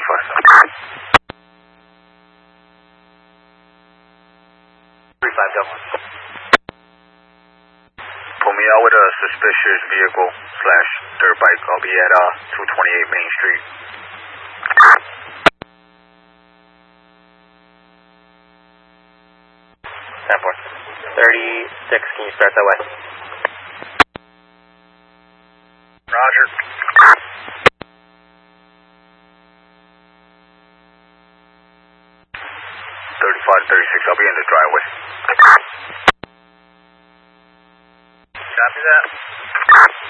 35 Dublin. Pull me out with a suspicious vehicle / dirt bike. I'll be at 228 Main Street. Sanford. 36, can you start that way? Roger. 35 to 36, I'll be in the driveway. Copy that.